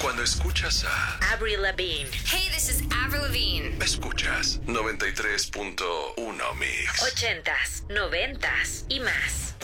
Cuando escuchas a Avril Lavigne. Hey, this is Avril Lavigne. escuchas 93.1 Mix. 80s, 90s y más.